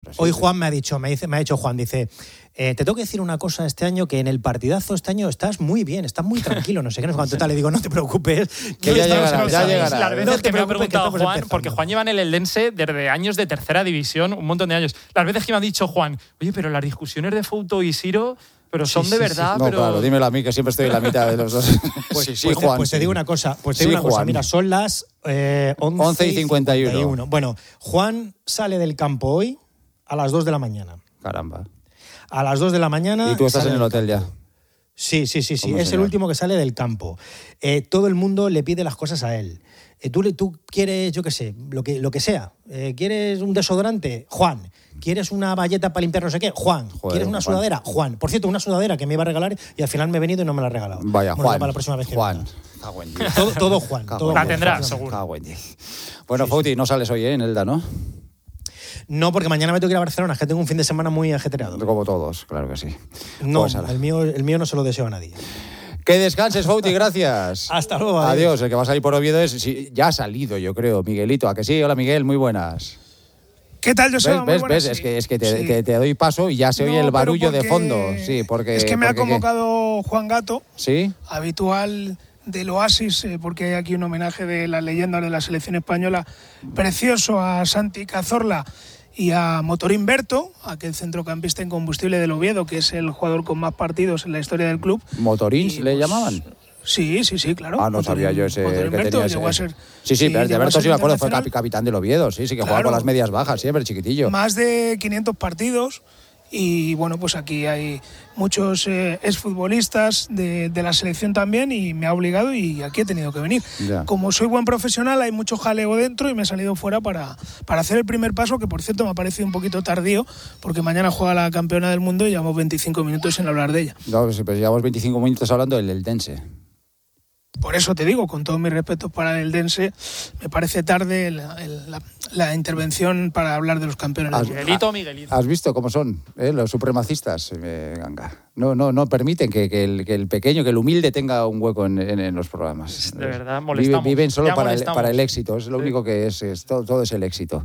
Hoy Juan me ha dicho Juan, dice, te tengo que decir una cosa este año, que en el partidazo este año estás muy bien, estás muy tranquilo, no sé qué, no sé cuánto tal. Le digo, no te preocupes. Que ya llegará. Las veces que me ha preguntado Juan, porque Juan lleva en el Eldense desde años de tercera división, un montón de años. Las veces que me ha dicho Juan, oye, pero las discusiones de Fouto y Siro... Pero son de verdad, sí. No, pero... claro, dímelo a mí, que siempre estoy en la mitad de los dos. Juan. Pues te digo una cosa, mira, son las 11:51. Bueno, Juan sale del campo hoy a las 2 de la mañana. Caramba. A las 2 de la mañana... ¿Y tú estás en el hotel ya? Sí. Es el último que sale del campo. Todo el mundo le pide las cosas a él. Tú quieres, yo qué sé, lo que sea. ¿Quieres un desodorante? Juan. ¿Quieres una bayeta para limpiar no sé qué? Juan. Joder, ¿Quieres una sudadera? Juan. Por cierto, una sudadera que me iba a regalar y al final me he venido y no me la ha regalado. Vaya, Juan. Para la próxima vez que Juan. Todo Juan. La tendrá, seguro. Bueno, Fouti, no sales hoy en Elda, ¿no? No, porque mañana me tengo que ir a Barcelona, es que tengo un fin de semana muy ajetreado. Como todos, claro que sí. No, pues el mío no se lo deseo a nadie. Que descanses, Fouti, gracias. Hasta luego. Adiós. El que va a salir por Oviedo ya ha salido, yo creo. Miguelito, ¿a que sí? Hola, Miguel, muy buenas. ¿Qué tal, Joseba? ¿Ves? Es que te doy paso y ya se oye el barullo de fondo. Sí, porque... Es que me ha convocado Juan Gato, ¿sí? Habitual del Oasis, porque hay aquí un homenaje de las leyendas de la selección española, precioso, a Santi Cazorla y a Motorín Berto, aquel centrocampista incombustible del Oviedo, que es el jugador con más partidos en la historia del club. ¿Motorín le llamaban? Sí, claro. No sabía yo ese que tenía ese. Llegó a ser, sí, pero de Berto sí me acuerdo, fue capitán del Oviedo, sí, que jugaba con las medias bajas, siempre chiquitillo. Más de 500 partidos y bueno, pues aquí hay muchos exfutbolistas de la selección también y me ha obligado y aquí he tenido que venir. Ya. Como soy buen profesional, hay mucho jaleo dentro y me he salido fuera para hacer el primer paso, que por cierto me ha parecido un poquito tardío, porque mañana juega la campeona del mundo y llevamos 25 minutos sin hablar de ella. No, pues llevamos 25 minutos hablando del Eldense. Por eso te digo, con todos mis respetos para el Eldense, me parece tarde la intervención para hablar de los campeones. Miguelito. ¿Has visto cómo son los supremacistas? No permiten que el pequeño, que el humilde tenga un hueco en los programas. De verdad, molestamos. Viven solo para el éxito, es lo único que es todo es el éxito.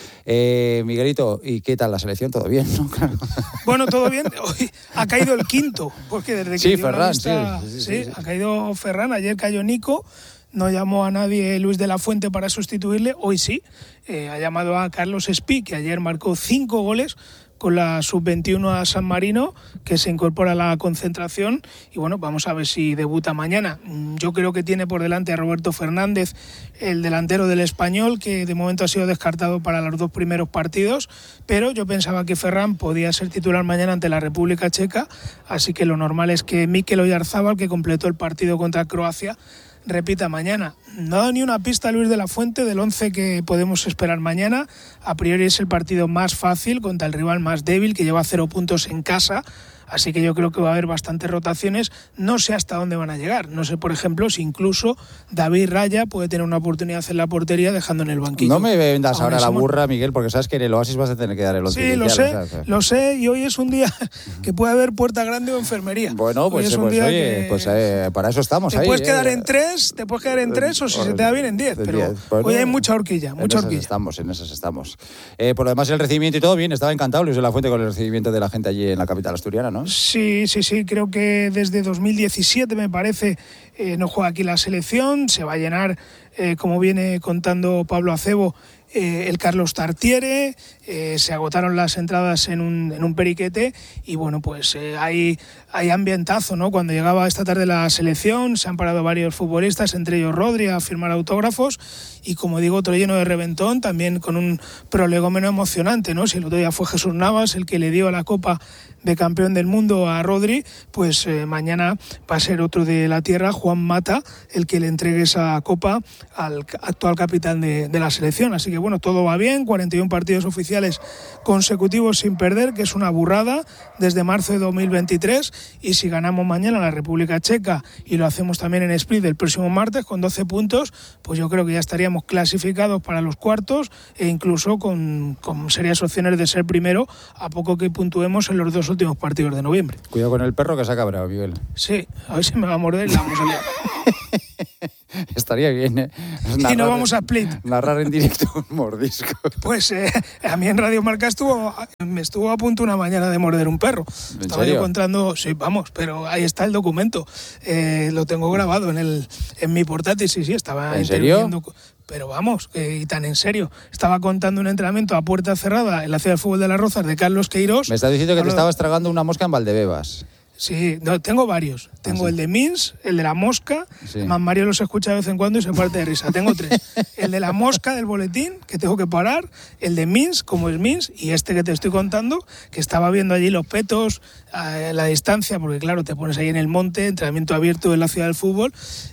Miguelito, ¿y qué tal la selección? ¿Todo bien? ¿No? Bueno, todo bien. Hoy ha caído el quinto, porque desde que Ferran, sí, ha caído Ferran, ayer cayó Nico, no llamó a nadie Luis de la Fuente para sustituirle, hoy sí, ha llamado a Carlos Espí, que ayer marcó 5 goles con la sub-21 a San Marino, que se incorpora a la concentración y bueno, vamos a ver si debuta mañana. Yo creo que tiene por delante a Roberto Fernández, el delantero del Español, que de momento ha sido descartado para los 2 primeros partidos, pero yo pensaba que Ferran podía ser titular mañana ante la República Checa, así que lo normal es que Mikel Oyarzábal, que completó el partido contra Croacia, repita mañana. No ha dado ni una pista Luis de la Fuente del 11 que podemos esperar mañana. A priori es el partido más fácil contra el rival más débil, que lleva 0 puntos en casa. Así que yo creo que va a haber bastantes rotaciones. No sé hasta dónde van a llegar. No sé, por ejemplo, si incluso David Raya puede tener una oportunidad en la portería dejando en el banquillo. No me vendas ahora la burra, Miguel, porque sabes que en el Oasis vas a tener que dar el 11. Sí, lo sé, y hoy es un día que puede haber puerta grande o enfermería. Bueno, pues para eso estamos. Te puedes quedar en 3, o si se te da bien en 10. Pero hoy hay mucha horquilla. En esas estamos. Por lo demás, el recibimiento y todo bien. Estaba encantado Luis de la Fuente con el recibimiento de la gente allí en la capital asturiana, ¿no? Sí, creo que desde 2017 me parece no juega aquí la selección, se va a llenar, como viene contando Pablo Acebo, el Carlos Tartiere, se agotaron las entradas en un periquete y bueno, pues hay ambientazo, ¿no? Cuando llegaba esta tarde la selección se han parado varios futbolistas, entre ellos Rodri, a firmar autógrafos y como digo, otro lleno de reventón, también con un prolegómeno emocionante, ¿no? Si el otro día fue Jesús Navas el que le dio la copa de campeón del mundo a Rodri, pues mañana va a ser otro de la tierra, Juan Mata, el que le entregue esa copa al actual capitán de la selección. Así que bueno, todo va bien, 41 partidos oficiales consecutivos sin perder, que es una burrada desde marzo de 2023, y si ganamos mañana la República Checa y lo hacemos también en Split el próximo martes con 12 puntos, pues yo creo que ya estaríamos clasificados para los cuartos e incluso con serias opciones de ser primero a poco que puntuemos en los 2 últimos partidos de noviembre. Cuidado con el perro que se ha cabreado, Miguel. Sí, a ver si me va a morder y la vamos a liar. Estaría bien, ¿eh? Y no vamos a Split. Narrar en directo un mordisco. Pues a mí en Radio Marca me estuvo a punto una mañana de morder un perro. Estaba yo contando, sí, vamos, pero ahí está el documento. Lo tengo grabado en mi portátil, sí, estaba ¿En serio? Pero vamos, y tan en serio. Estaba contando un entrenamiento a puerta cerrada en la Ciudad del Fútbol de Las Rozas de Carlos Queirós. Me estás diciendo que te estabas tragando una mosca en Valdebebas. Sí, no, tengo varios. Tengo el de Mins, el de la mosca. Sí. Además, Mario los escucha de vez en cuando y se parte de risa. Tengo 3. El de la mosca del boletín, que tengo que parar. El de Mins, como es Mins. Y este que te estoy contando, que estaba viendo allí los petos, la distancia, porque claro, te pones ahí en el monte, entrenamiento abierto en la Ciudad del Fútbol.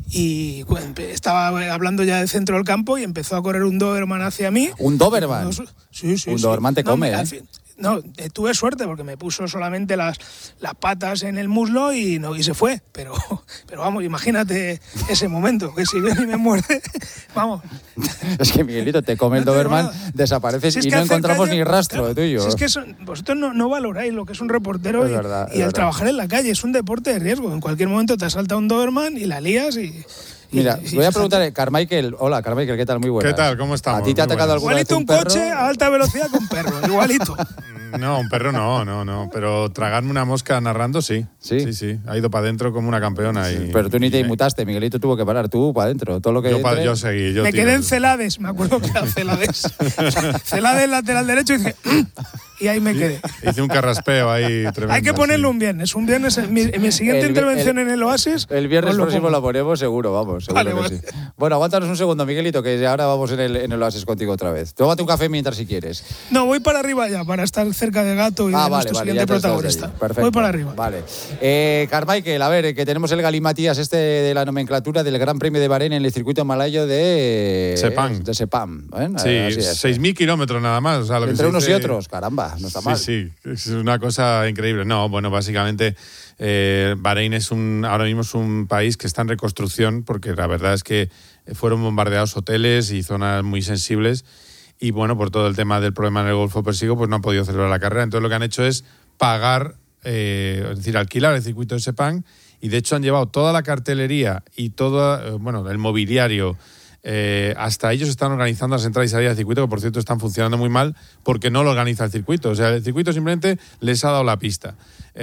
Y estaba hablando ya del centro del campo y empezó a correr un Doberman hacia mí. ¿Un Doberman? Sí. Un Doberman te come, No, tuve suerte porque me puso solamente las patas en el muslo y se fue. Pero vamos, imagínate ese momento, que si viene y me muerde, vamos. Es que Miguelito, te come el Doberman, desapareces y no encontramos ni rastro tuyo. Es que vosotros no valoráis lo que es un reportero y el trabajar en la calle. Es un deporte de riesgo. En cualquier momento te asalta un Doberman y la lías y... Mira, voy a preguntarle, Carmichael. Hola, Carmichael, ¿qué tal? Muy buenas. ¿Qué tal? ¿Cómo estamos? ¿A ti te ha atacado alguna vez un perro? Igualito un coche a alta velocidad con perro, igualito. No, un perro no. Pero tragarme una mosca narrando, sí. Sí. Ha ido para adentro como una campeona. Sí, pero tú ni te inmutaste, Miguelito tuvo que parar. Tú para adentro. Todo lo que yo seguí. Me quedé en Celades, me acuerdo que era Celades. Celades lateral derecho y dije... Y ahí me quedé. Hice un carraspeo ahí tremendo. Hay que ponerlo un viernes. Un viernes, en mi siguiente intervención en el Oasis. El viernes próximo lo ponemos seguro, vamos. Seguro vale. Sí. Bueno, aguántanos un segundo, Miguelito, que ahora vamos en el Oasis contigo otra vez. Tómate un café mientras si quieres. No, voy para arriba ya, para estar cerca de Gato y de nuestro siguiente protagonista. Perfecto. Voy para arriba. Vale. Carmichael, a ver, que tenemos el galimatías de la nomenclatura del Gran Premio de Bahrein en el circuito malayo de Sepang. Sí, 6.000 kilómetros nada más. O sea, entre unos y otros, caramba, no está mal. Sí, es una cosa increíble. No, bueno, básicamente Bahrein ahora mismo es un país que está en reconstrucción porque la verdad es que fueron bombardeados hoteles y zonas muy sensibles y bueno, por todo el tema del problema en el Golfo Pérsico, pues no han podido celebrar la carrera. Entonces lo que han hecho es pagar, es decir, alquilar el circuito de Sepang y de hecho han llevado toda la cartelería y todo, el mobiliario. Hasta ellos están organizando las entradas y salidas del circuito, que por cierto están funcionando muy mal porque no lo organiza el circuito. O sea, el circuito simplemente les ha dado la pista.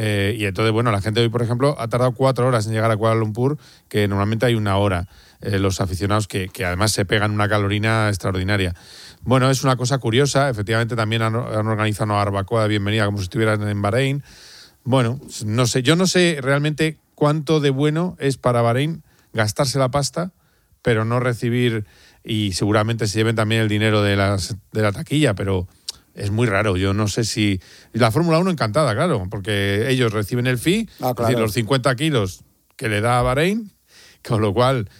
Y entonces, la gente hoy, por ejemplo, ha tardado 4 horas en llegar a Kuala Lumpur, que normalmente hay 1 hora. Los aficionados que además se pegan una calorina extraordinaria. Bueno, es una cosa curiosa. Efectivamente, también han organizado una barbacoa de bienvenida como si estuvieran en Bahrein. Bueno, yo no sé realmente cuánto de bueno es para Bahrein gastarse la pasta pero no recibir, y seguramente se lleven también el dinero de la taquilla, pero es muy raro. Yo no sé si... La Fórmula 1 encantada, claro, porque ellos reciben el fee, claro. Es decir, los 50 kilos que le da a Bahrein, con lo cual,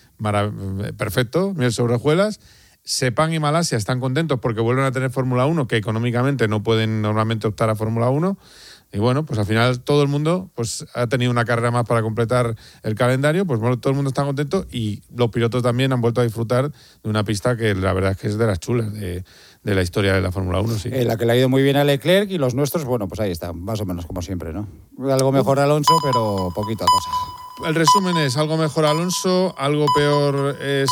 perfecto, miel sobre hojuelas. Sepang y Malasia están contentos porque vuelven a tener Fórmula 1, que económicamente no pueden normalmente optar a Fórmula 1. Y bueno, pues al final todo el mundo pues ha tenido una carrera más para completar el calendario, pues todo el mundo está contento y los pilotos también han vuelto a disfrutar de una pista que la verdad es que es de las chulas de la historia de la Fórmula 1, sí. La que le ha ido muy bien a Leclerc y los nuestros, pues ahí están, más o menos como siempre, ¿no? Algo mejor Alonso, pero poquito a cosa. El resumen es algo mejor Alonso, algo peor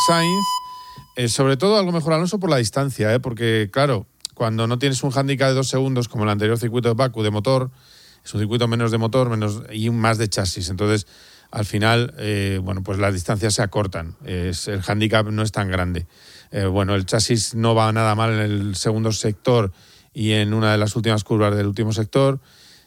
Sainz, sobre todo algo mejor Alonso por la distancia, porque claro, cuando no tienes un hándicap de 2 segundos como el anterior circuito de Bakú de motor, es un circuito menos de motor y más de chasis. Entonces, al final, pues las distancias se acortan. El hándicap no es tan grande. El chasis no va nada mal en el segundo sector y en una de las últimas curvas del último sector.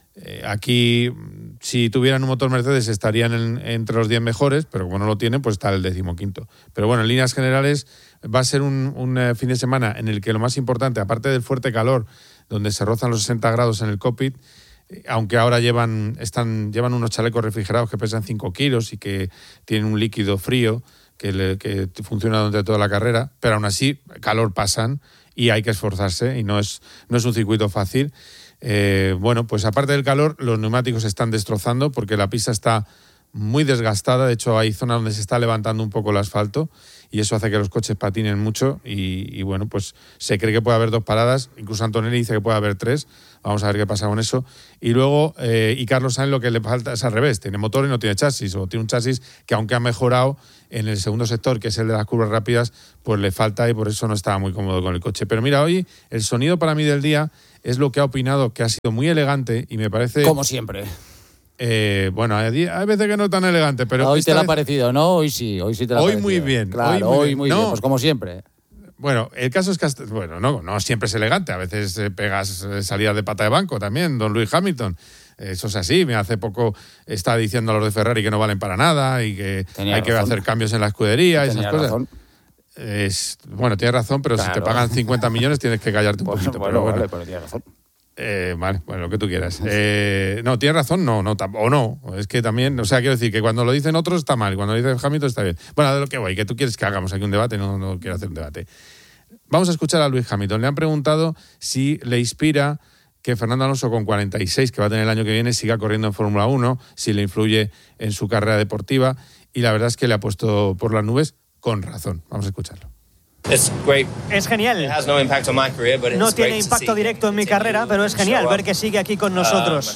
Aquí, si tuvieran un motor Mercedes, estarían entre los 10 mejores, pero como no lo tienen, pues está el 15º. Pero bueno, en líneas generales, va a ser un fin de semana en el que lo más importante, aparte del fuerte calor, donde se rozan los 60 grados en el cockpit, aunque ahora llevan unos chalecos refrigerados que pesan 5 kilos y que tienen un líquido frío que funciona durante toda la carrera, pero aún así, calor pasan y hay que esforzarse y no es un circuito fácil. Pues aparte del calor, los neumáticos se están destrozando porque la pista está muy desgastada. De hecho, hay zonas donde se está levantando un poco el asfalto y eso hace que los coches patinen mucho y bueno, pues se cree que puede haber 2 paradas. Incluso Antonelli dice que puede haber 3. Vamos a ver qué pasa con eso. Y luego, y Carlos Sainz lo que le falta es al revés. Tiene motor y no tiene chasis. O tiene un chasis que, aunque ha mejorado en el segundo sector, que es el de las curvas rápidas, pues le falta y por eso no estaba muy cómodo con el coche. Pero mira, hoy el sonido para mí del día es lo que ha opinado, que ha sido muy elegante y me parece... Como siempre. Bueno, hay veces que no es tan elegante, pero... Hoy te lo ha parecido, ¿no? Hoy sí te lo ha parecido. Hoy muy bien. Claro, hoy muy bien, pues como siempre. Bueno, el caso es que no siempre es elegante. A veces pegas salidas de pata de banco también, don Lewis Hamilton. Eso es así. Hace poco estaba diciendo a los de Ferrari que no valen para nada y que hay que hacer cambios en la escudería y esas cosas. Tienes razón, pero claro, si te pagan 50 millones tienes que callarte un poquito. Pero tienes razón. Vale, bueno, lo que tú quieras. No, tienes razón, o no. Es que también, quiero decir que cuando lo dicen otros está mal, cuando lo dice Hamilton está bien. Bueno, de lo que voy, que tú quieres que hagamos aquí un debate, no quiero hacer un debate. Vamos a escuchar a Lewis Hamilton. Le han preguntado si le inspira que Fernando Alonso, con 46, que va a tener el año que viene, siga corriendo en Fórmula 1, si le influye en su carrera deportiva, y la verdad es que le ha puesto por las nubes con razón. Vamos a escucharlo. Es genial. No tiene impacto directo en mi carrera, pero es genial ver que sigue aquí con nosotros.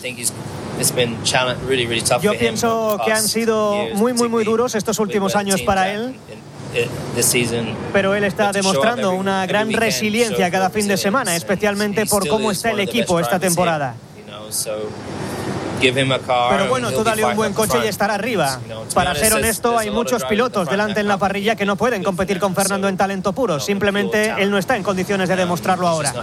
Yo pienso que han sido muy duros estos últimos años para él, pero él está demostrando una gran resiliencia cada fin de semana, especialmente por cómo está el equipo esta temporada. Pero bueno, tú dale un buen coche y estará arriba. Para ser honesto, hay muchos pilotos delante en la parrilla que no pueden competir con Fernando en talento puro. Simplemente él no está en condiciones de demostrarlo ahora.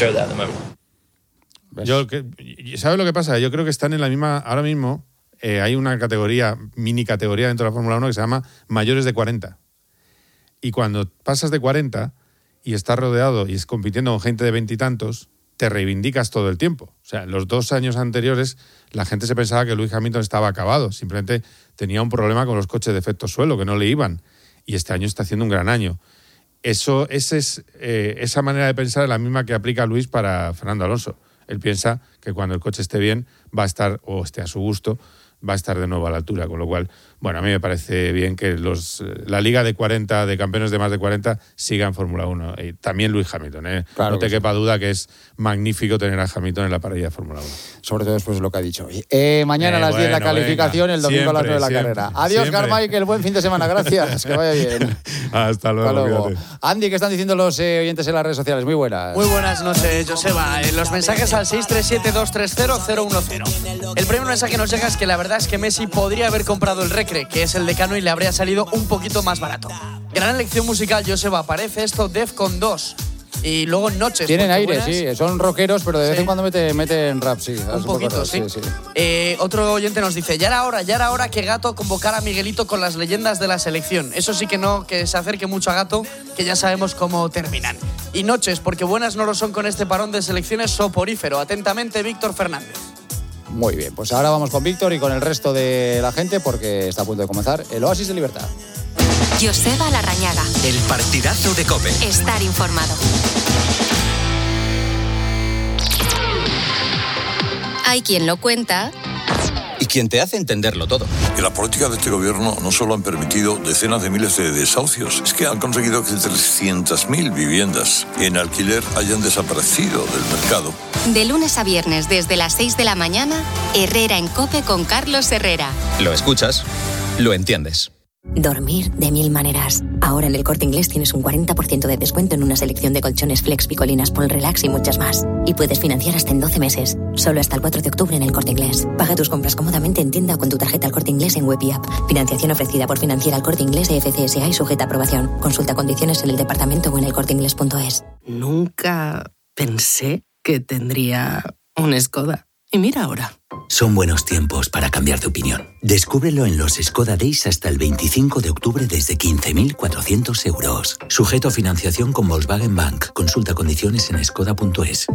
¿Sabes lo que pasa? Yo creo que están en la misma... Ahora mismo hay una mini categoría dentro de la Fórmula 1 que se llama mayores de 40. Y cuando pasas de 40 y estás rodeado y es compitiendo con gente de 20 y tantos, te reivindicas todo el tiempo. O sea, los 2 años anteriores la gente se pensaba que Lewis Hamilton estaba acabado. Simplemente tenía un problema con los coches de efecto suelo, que no le iban. Y este año está haciendo un gran año. Esa manera de pensar es la misma que aplica Luis para Fernando Alonso. Él piensa que cuando el coche esté bien, va a estar, o esté a su gusto, va a estar de nuevo a la altura. Con lo cual, bueno, a mí me parece bien que la liga de 40, de campeones de más de 40, siga en Fórmula 1. Y también Lewis Hamilton. Claro, no te quepa duda que es magnífico tener a Hamilton en la parrilla de Fórmula 1. Sobre todo después de lo que ha dicho hoy. Mañana a las 10 la calificación, el domingo a las 9 la carrera. Adiós, Carmichael, buen fin de semana. Gracias, que vaya bien. Hasta luego. Andy, ¿qué están diciendo los oyentes en las redes sociales? Muy buenas. Muy buenas noches, Joseba. Los mensajes al 637-230-010. El primer mensaje que nos llega es que la verdad es que Messi podría haber comprado el Recre, que es el Decano, y le habría salido un poquito más barato. Gran elección musical, Joseba. Parece esto Defcon 2. Y luego Noches. Tienen aire, sí. Son rockeros, pero de vez en cuando meten rap, sí. Un poquito, sí. Otro oyente nos dice, ya era hora que Gato convocara a Miguelito con las leyendas de la selección. Eso sí que no, que se acerque mucho a Gato, que ya sabemos cómo terminan. Y Noches, porque buenas no lo son con este parón de selecciones soporífero. Atentamente, Víctor Fernández. Muy bien, pues ahora vamos con Víctor y con el resto de la gente, porque está a punto de comenzar el Oasis de Libertad. Joseba Larrañaga. El partidazo de COPE. Estar informado. Hay quien lo cuenta y quien te hace entenderlo todo. Y la política de este gobierno no solo han permitido decenas de miles de desahucios, es que han conseguido que 300.000 viviendas en alquiler hayan desaparecido del mercado. De lunes a viernes desde las 6 de la mañana, Herrera en COPE con Carlos Herrera. Lo escuchas, lo entiendes. Dormir de 1000 maneras. Ahora en El Corte Inglés tienes un 40% de descuento en una selección de colchones Flex, Picolinas, Pol Relax y muchas más. Y puedes financiar hasta en 12 meses. Solo hasta el 4 de octubre en El Corte Inglés. Paga tus compras cómodamente en tienda o con tu tarjeta El Corte Inglés en web y app. Financiación ofrecida por Financiera El Corte Inglés de FCSA y sujeta a aprobación. Consulta condiciones en el departamento o en elcorteinglés.es. Nunca pensé que tendría un Skoda. Y mira ahora. Son buenos tiempos para cambiar de opinión. Descúbrelo en los Skoda Days hasta el 25 de octubre desde 15.400 euros. Sujeto a financiación con Volkswagen Bank. Consulta condiciones en skoda.es.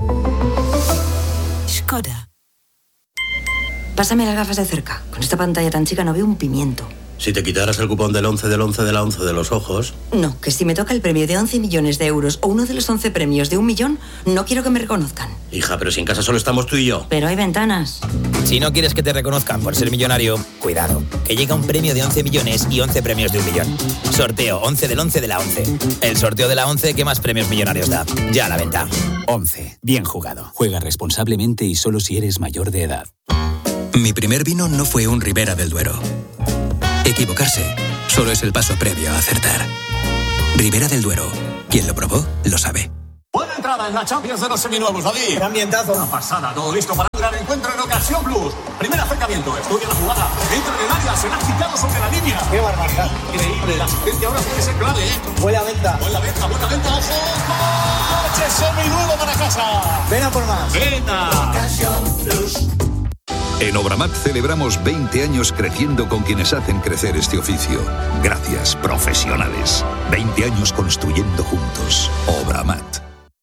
Skoda. Pásame las gafas de cerca. Con esta pantalla tan chica no veo un pimiento. Si te quitaras el cupón del 11 del 11 de la 11 de los ojos... No, que si me toca el premio de 11 millones de euros o uno de los 11 premios de 1 millón, no quiero que me reconozcan. Hija, pero si en casa solo estamos tú y yo. Pero hay ventanas. Si no quieres que te reconozcan por ser millonario, cuidado, que llega un premio de 11 millones y 11 premios de 1 millón. Sorteo 11 del 11 de la 11. El sorteo de la 11 que más premios millonarios da. Ya a la venta. 11. Bien jugado. Juega responsablemente y solo si eres mayor de edad. Mi primer vino no fue un Ribera del Duero. Equivocarse solo es el paso previo a acertar. Ribera del Duero. Quien lo probó, lo sabe. Buena entrada en la Champions de los seminuevos, David. Qué ambientazo. Una pasada, todo listo para un gran encuentro en Ocasión Plus. Primer acercamiento, estudia la jugada. Entra en el área, será quitado sobre la línea. Qué barbaridad. Increíble, la asistencia ahora puede ser clave, ¿eh? Buena venta. Buena venta, ojo. ¡Coche seminuevo para casa! Ven a por más. ¡Venga! Ocasión Plus. En Obramat celebramos 20 años creciendo con quienes hacen crecer este oficio. Gracias, profesionales. 20 años construyendo juntos. Obramat.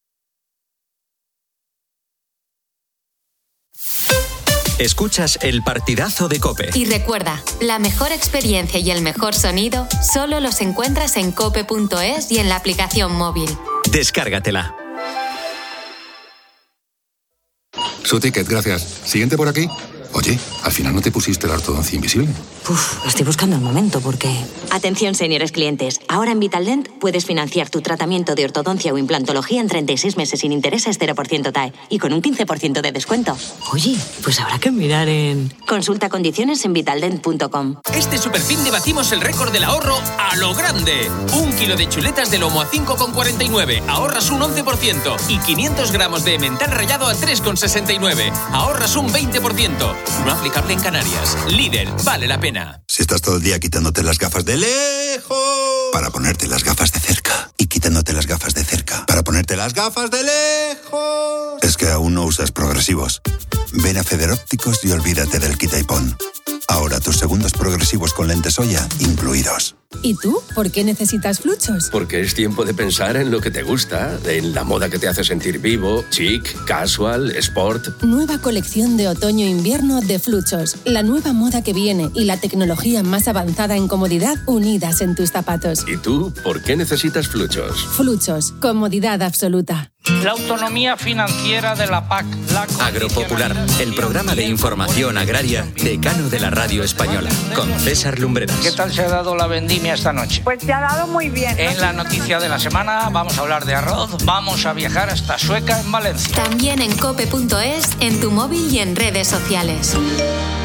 Escuchas el partidazo de COPE. Y recuerda, la mejor experiencia y el mejor sonido solo los encuentras en cope.es y en la aplicación móvil. Descárgatela. Su ticket, gracias. Siguiente por aquí. Oye, al final no te pusiste la ortodoncia invisible. Estoy buscando el momento porque... Atención, señores clientes. Ahora en Vitaldent puedes financiar tu tratamiento de ortodoncia o implantología en 36 meses sin intereses 0% TAE y con un 15% de descuento. Oye, pues habrá que mirar en... Consulta condiciones en vitaldent.com. Este superfin batimos el récord del ahorro a lo grande. 1 kilo de chuletas de lomo a 5,49. Ahorras un 11%. Y 500 gramos de emmental rallado a 3,69. Ahorras un 20%. No aplicable en Canarias. Líder, vale la pena. Si estás todo el día quitándote las gafas de lejos para ponerte las gafas de cerca y quitándote las gafas de cerca para ponerte las gafas de lejos, es que aún no usas progresivos. Ven a Federópticos y olvídate del quita y pon. Ahora tus segundos progresivos con lentes Oya incluidos. ¿Y tú? ¿Por qué necesitas Fluchos? Porque es tiempo de pensar en lo que te gusta, en la moda que te hace sentir vivo, chic, casual, sport. Nueva colección de otoño-invierno de Fluchos. La nueva moda que viene y la tecnología más avanzada en comodidad unidas en tus zapatos. ¿Y tú? ¿Por qué necesitas Fluchos? Fluchos. Comodidad absoluta. La autonomía financiera de la PAC. Agropopular, el programa de información agraria decano de la radio española, con César Lumbreras. ¿Qué tal se ha dado la vendimia esta noche? Pues se ha dado muy bien. En la noticia de la semana vamos a hablar de arroz, vamos a viajar hasta Sueca en Valencia. También en cope.es, en tu móvil y en redes sociales.